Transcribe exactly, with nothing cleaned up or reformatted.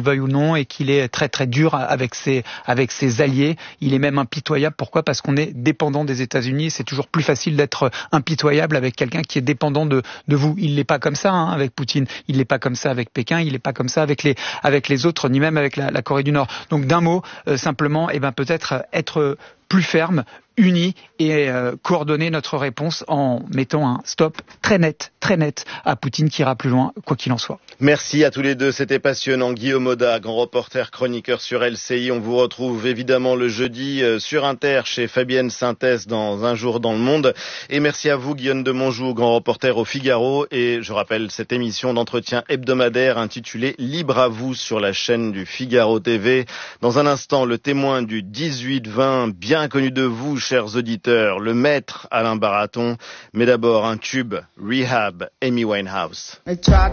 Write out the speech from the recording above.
veuille ou non, et qu'il est très très dur avec ses avec ses alliés. Il est même impitoyable. Pourquoi ? Parce qu'on est dépendant des États-Unis. C'est toujours plus facile d'être impitoyable avec quelqu'un qui est dépendant de de vous. Il n'est pas comme ça hein, avec Poutine. Il n'est pas comme ça avec Pékin. Il n'est pas comme ça avec les avec les autres, ni même avec la, la Corée du Nord. Donc d'un mot, euh, simplement, eh ben peut-être être plus ferme, unis et euh, coordonner notre réponse en mettant un stop très net, très net à Poutine qui ira plus loin, quoi qu'il en soit. Merci à tous les deux, c'était passionnant. Guillaume Audat, grand reporter, chroniqueur sur L C I. On vous retrouve évidemment le jeudi euh, sur Inter chez Fabienne Sintès dans Un jour dans le monde. Et merci à vous, Guillaume de Monjou, grand reporter au Figaro. Et je rappelle cette émission d'entretien hebdomadaire intitulée Libre à vous sur la chaîne du Figaro T V. Dans un instant, le témoin du dix-huit vingt, bien connu de vous, chers auditeurs, le maître Alain Baraton. Mais d'abord, un tube, Rehab, Amy Winehouse.